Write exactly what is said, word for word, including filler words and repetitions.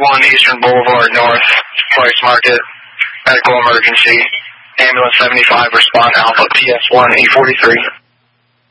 one Eastern Boulevard North, Price Market. Medical emergency. Ambulance seventy-five, respond Alpha P S one E forty-three.